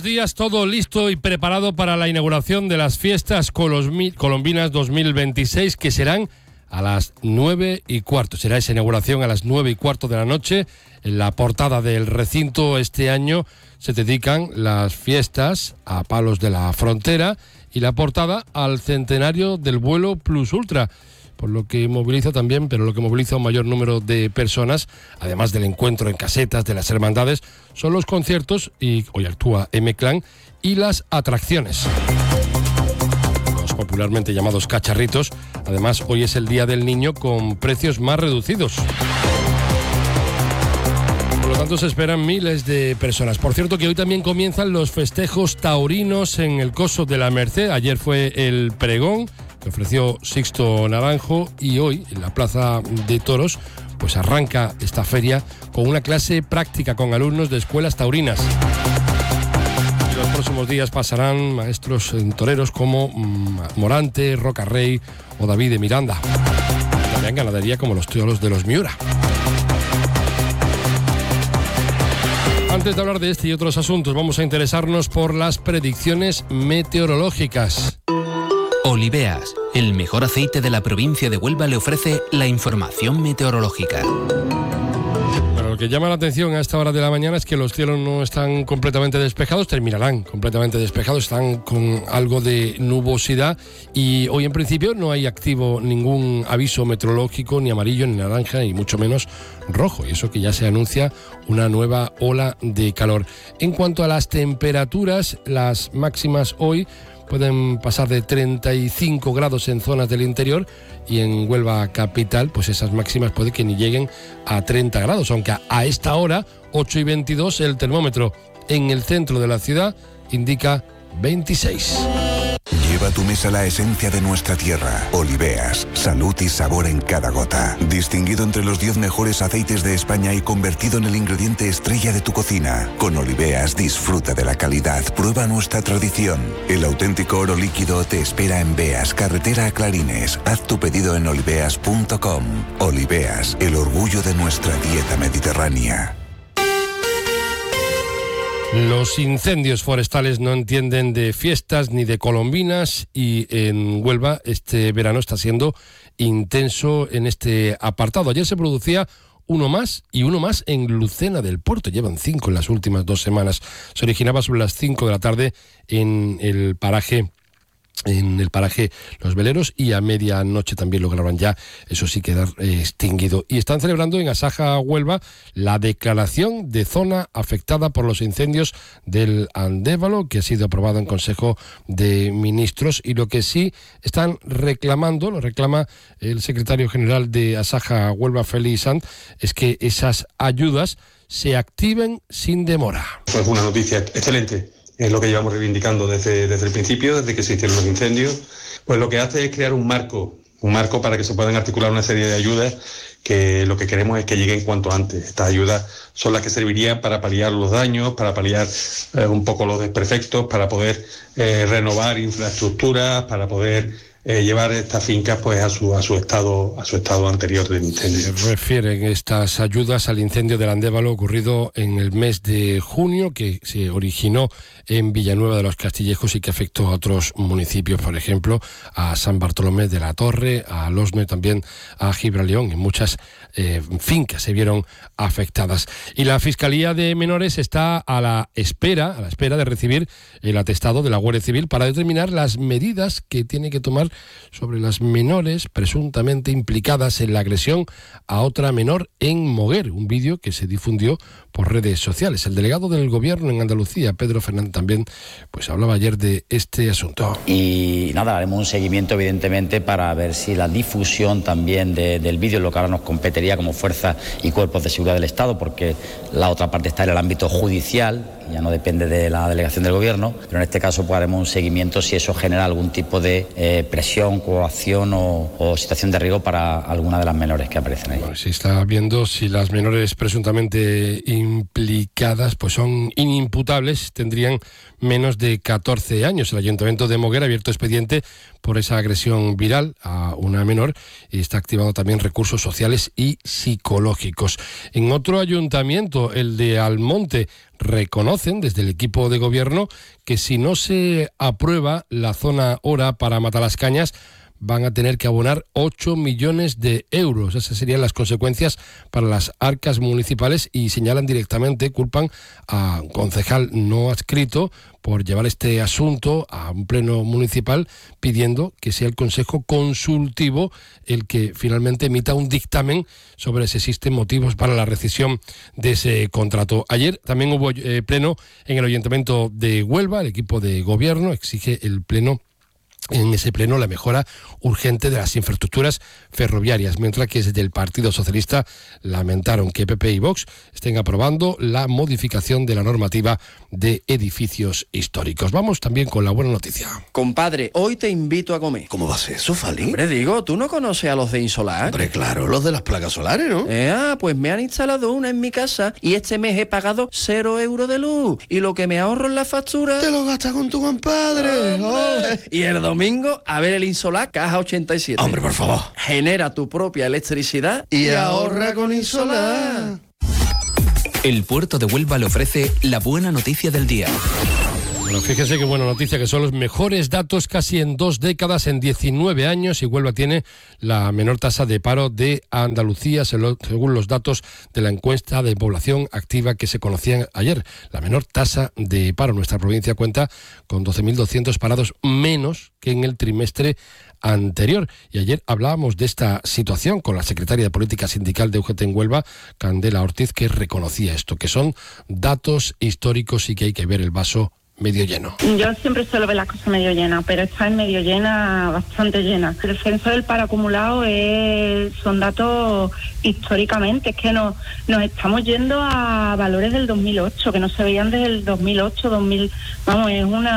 buenos días. Todo listo y preparado para la inauguración de las fiestas colombinas 2026, que serán a las 9:15. Será esa inauguración a las 9:15 de la noche. En la portada del recinto este año se dedican las fiestas a Palos de la Frontera y la portada al centenario del vuelo Plus Ultra, por lo que moviliza también, pero lo que moviliza un mayor número de personas, además del encuentro en casetas de las hermandades, son los conciertos, y hoy actúa M-Clan, y las atracciones, los popularmente llamados cacharritos. Además, hoy es el Día del Niño con precios más reducidos. Por lo tanto, se esperan miles de personas. Por cierto, que hoy también comienzan los festejos taurinos en el Coso de la Merced. Ayer fue el pregón que ofreció Sixto Naranjo, y hoy en la Plaza de Toros pues arranca esta feria con una clase práctica con alumnos de escuelas taurinas. Y los próximos días pasarán maestros toreros como Morante, Roca Rey o David de Miranda. También ganadería como los toros de los Miura. Antes de hablar de este y otros asuntos, vamos a interesarnos por las predicciones meteorológicas. Oliveas, el mejor aceite de la provincia de Huelva, le ofrece la información meteorológica. Pero lo que llama la atención a esta hora de la mañana es que los cielos no están completamente despejados, terminarán completamente despejados, están con algo de nubosidad, y hoy en principio no hay activo ningún aviso meteorológico, ni amarillo, ni naranja, y mucho menos rojo, y eso que ya se anuncia una nueva ola de calor. En cuanto a las temperaturas, las máximas hoy pueden pasar de 35 grados en zonas del interior, y en Huelva capital pues esas máximas puede que ni lleguen a 30 grados, aunque a esta hora, 8:22, el termómetro en el centro de la ciudad indica 26. Lleva a tu mesa la esencia de nuestra tierra. Oliveas, salud y sabor en cada gota. Distinguido entre los 10 mejores aceites de España y convertido en el ingrediente estrella de tu cocina. Con Oliveas disfruta de la calidad, prueba nuestra tradición. El auténtico oro líquido te espera en Beas, carretera a Clarines. Haz tu pedido en oliveas.com. Oliveas, el orgullo de nuestra dieta mediterránea. Los incendios forestales no entienden de fiestas ni de colombinas, y en Huelva este verano está siendo intenso en este apartado. Ayer se producía uno más, y uno más en Lucena del Puerto. Llevan 5 en las últimas 2 semanas. Se originaba sobre las 5 de la tarde en el paraje Los Veleros, y a medianoche también lograban ya, eso sí, quedar extinguido. Y están celebrando en Asaja, Huelva, la declaración de zona afectada por los incendios del Andévalo, que ha sido aprobado en Consejo de Ministros. Y lo que sí están reclamando, lo reclama el secretario general de Asaja, Huelva, Félix Sanz, es que esas ayudas se activen sin demora. Pues una noticia excelente. Es lo que llevamos reivindicando desde el principio, desde que se hicieron los incendios. Pues lo que hace es crear un marco para que se puedan articular una serie de ayudas, que lo que queremos es que lleguen cuanto antes. Estas ayudas son las que servirían para paliar los daños, para paliar un poco los desperfectos, para poder renovar infraestructuras, para poder llevar estas fincas pues a su estado anterior del incendio. Se refieren estas ayudas al incendio del Andévalo ocurrido en el mes de junio, que se originó en Villanueva de los Castillejos y que afectó a otros municipios, por ejemplo a San Bartolomé de la Torre, a Losno y también a Gibraleón. En muchas fincas se vieron afectadas. Y la Fiscalía de Menores está a la espera de recibir el atestado de la Guardia Civil para determinar las medidas que tiene que tomar sobre las menores presuntamente implicadas en la agresión a otra menor en Moguer, un vídeo que se difundió por redes sociales. El delegado del Gobierno en Andalucía, Pedro Fernández, también pues hablaba ayer de este asunto. Y nada, haremos un seguimiento evidentemente para ver si la difusión también del vídeo, lo que ahora nos competería como fuerzas y cuerpos de seguridad del Estado, porque la otra parte está en el ámbito judicial, ya no depende de la delegación del Gobierno, pero en este caso pues haremos un seguimiento si eso genera algún tipo de presión, coacción o situación de riesgo para alguna de las menores que aparecen ahí. Bueno, se está viendo si las menores presuntamente implicadas pues son inimputables, tendrían menos de 14 años. El Ayuntamiento de Moguer ha abierto expediente por esa agresión viral a una menor y está activando también recursos sociales y psicológicos. En otro ayuntamiento, el de Almonte, reconocen desde el equipo de gobierno que si no se aprueba la zona hora para Matalascañas, van a tener que abonar 8 millones de euros. Esas serían las consecuencias para las arcas municipales y señalan directamente, culpan a un concejal no adscrito por llevar este asunto a un pleno municipal, pidiendo que sea el Consejo Consultivo el que finalmente emita un dictamen sobre si existen motivos para la rescisión de ese contrato. Ayer también hubo pleno en el Ayuntamiento de Huelva. El equipo de gobierno exige en ese pleno la mejora urgente de las infraestructuras ferroviarias, mientras que desde el Partido Socialista lamentaron que PP y Vox estén aprobando la modificación de la normativa de edificios históricos. Vamos también con la buena noticia. Compadre, hoy te invito a comer. ¿Cómo va a ser eso, Fali? Hombre, digo, ¿tú no conoces a los de Insolar? Hombre, claro, los de las placas solares, ¿no? Pues me han instalado una en mi casa y este mes he pagado 0 euros de luz. Y lo que me ahorro en la factura... Te lo gastas con tu compadre. Y el domingo, a ver el Insolar Caja 87. Hombre, por favor. Genera tu propia electricidad y ahorra con Insolar. El Puerto de Huelva le ofrece la buena noticia del día. Bueno, fíjese qué buena noticia, que son los mejores datos casi en 2 décadas, en 19 años, y Huelva tiene la menor tasa de paro de Andalucía, según los datos de la encuesta de población activa que se conocían ayer. La menor tasa de paro. Nuestra provincia cuenta con 12.200 parados menos que en el trimestre anterior. Y ayer hablábamos de esta situación con la secretaria de Política Sindical de UGT en Huelva, Candela Ortiz, que reconocía esto, que son datos históricos y que hay que ver el vaso medio lleno. Yo siempre suelo ver las cosas medio llenas, pero está en medio llena, bastante llena. El descenso del paro acumulado son datos históricamente, es que nos estamos yendo a valores del 2008, que no se veían desde el 2008, 2000, vamos,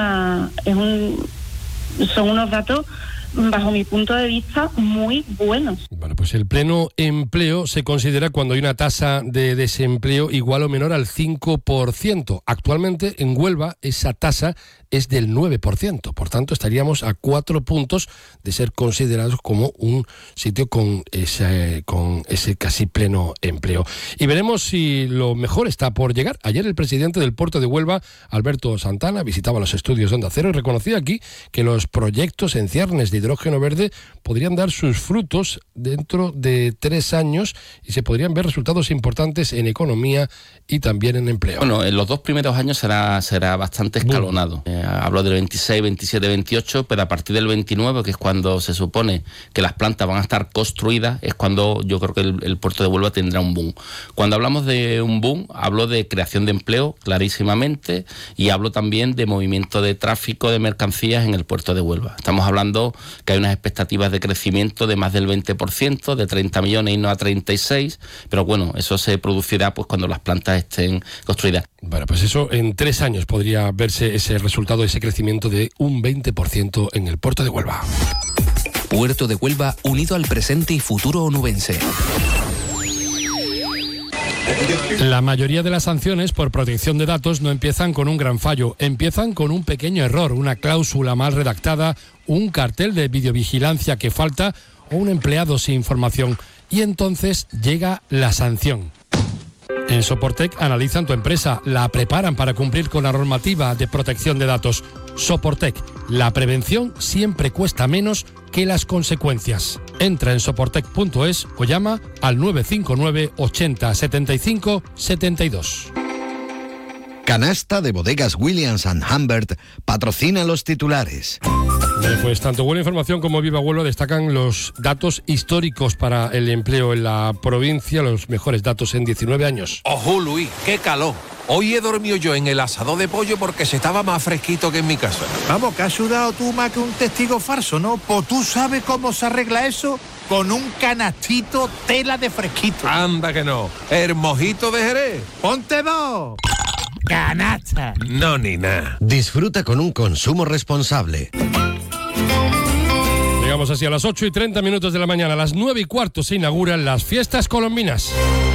son unos datos, bajo mi punto de vista, muy buenos. Bueno, pues el pleno empleo se considera cuando hay una tasa de desempleo igual o menor al 5%. Actualmente en Huelva esa tasa es del 9%, por tanto estaríamos a 4 puntos de ser considerados como un sitio con ese casi pleno empleo. Y veremos si lo mejor está por llegar. Ayer el presidente del Puerto de Huelva, Alberto Santana, visitaba los estudios de Onda Cero y reconocía aquí que los proyectos en ciernes de hidrógeno verde podrían dar sus frutos dentro de 3 años y se podrían ver resultados importantes en economía y también en empleo. Bueno, en los 2 primeros años será bastante escalonado. Hablo del 26, 27, 28, pero a partir del 29, que es cuando se supone que las plantas van a estar construidas, es cuando yo creo que el puerto de Huelva tendrá un boom. Cuando hablamos de un boom, hablo de creación de empleo, clarísimamente, y hablo también de movimiento de tráfico de mercancías en el puerto de Huelva. Estamos hablando que hay unas expectativas de crecimiento de más del 20%, de 30 millones y no a 36, pero bueno, eso se producirá pues cuando las plantas estén construidas. Bueno, pues eso en 3 años podría verse ese resultado, ese crecimiento de un 20% en el puerto de Huelva. Puerto de Huelva unido al presente y futuro onubense. La mayoría de las sanciones por protección de datos no empiezan con un gran fallo, empiezan con un pequeño error, una cláusula mal redactada, un cartel de videovigilancia que falta o un empleado sin formación. Y entonces llega la sanción. En Soportec analizan tu empresa, la preparan para cumplir con la normativa de protección de datos. Soportec, la prevención siempre cuesta menos que las consecuencias. Entra en soportec.es o llama al 959 80 75 72. Canasta de Bodegas Williams & Humbert patrocina los titulares. Pues tanto Buena Información como Viva Huelva destacan los datos históricos para el empleo en la provincia, los mejores datos en 19 años. ¡Ojo, Luis! ¡Qué calor! Hoy he dormido yo en el asador de pollo porque se estaba más fresquito que en mi casa. Vamos, que has sudado tú más que un testigo falso, ¿no? Pues tú sabes cómo se arregla eso con un canastito tela de fresquito. Anda que no. El mojito de Jerez. ¡Ponte 2! ¡Canasta! No, ni nada. Disfruta con un consumo responsable. Llegamos así a las 8:30 de la mañana. A las 9:15 se inauguran las fiestas colombinas.